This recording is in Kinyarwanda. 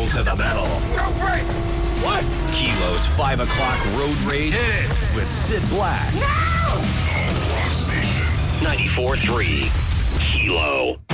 to the metal. No brakes! What? Kilo's 5 o'clock road rage with Sid Black. No! 94.3 Kilo.